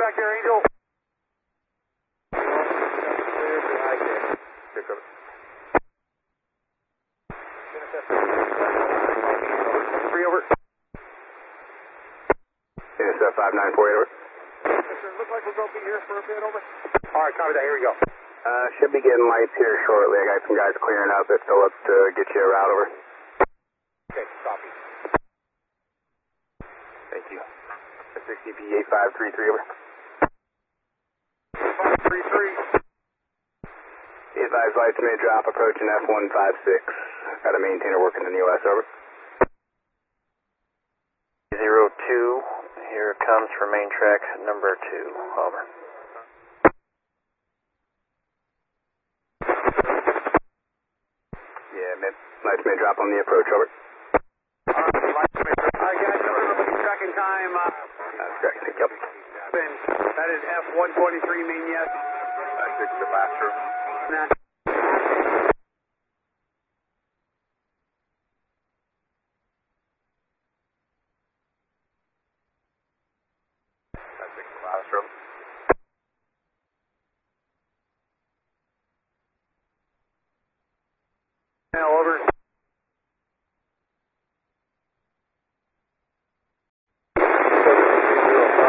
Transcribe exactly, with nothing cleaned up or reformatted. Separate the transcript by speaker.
Speaker 1: back there, Angel. Three over.
Speaker 2: Intercept five nine four eight over.
Speaker 1: Looks like we're going to be here for a bit, over.
Speaker 2: All right, copy that. Here we go. Uh, should be getting lights here shortly. I got some guys clearing up. It's still up to get you a route over.
Speaker 1: Okay, copy.
Speaker 2: Thank you. sixty P eight five three three over.
Speaker 1: five three three.
Speaker 2: Be advised, lights may drop approaching F one five six. Got a maintainer working in the U S over.
Speaker 3: Zero two, here comes for main track number two, over.
Speaker 2: Yeah, mid, lights may drop on the approach, over.
Speaker 1: Alright, lights may drop. Alright, guys, we're tracking time. Uh,
Speaker 2: That's correct, thank you.
Speaker 1: that is F one twenty-three, mean yes.
Speaker 2: That's six to classroom.
Speaker 1: Nah.
Speaker 2: That's six to classroom.
Speaker 1: Now over.